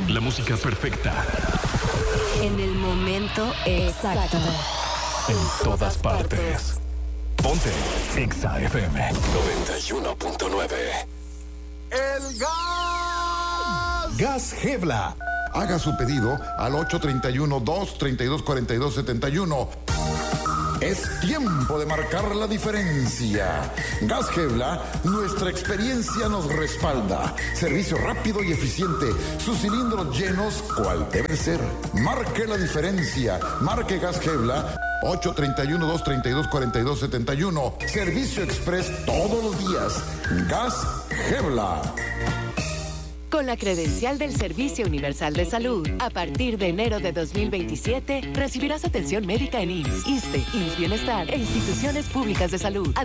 La música perfecta. En el momento exacto. En todas partes. Ponte Exa FM 91.9. ¡El gas! Gas Hebla. Haga su pedido al 831-232-4271. Es tiempo de marcar la diferencia. Gas Hebla, nuestra experiencia nos respalda. Servicio rápido y eficiente. Sus cilindros llenos, cual debe ser. Marque la diferencia. Marque Gas Hebla. 831-232-4271. Servicio express todos los días. Gas Hebla. Con la credencial del Servicio Universal de Salud, a partir de enero de 2027, recibirás atención médica en IMSS, ISSSTE, IMSS Bienestar e instituciones públicas de salud.